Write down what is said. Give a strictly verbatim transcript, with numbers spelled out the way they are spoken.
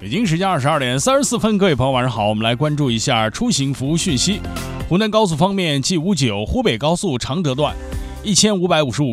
北京时间二十二点三十四分，各位朋友晚上好，我们来关注一下出行服务讯息。湖南高速方面，G 五九湖北高速常德段一千五百五十五